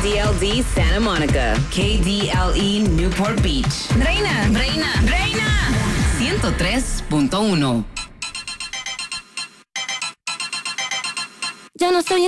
KDLD Santa Monica, KDLE Newport Beach. Reina 103.1. Ya no estoy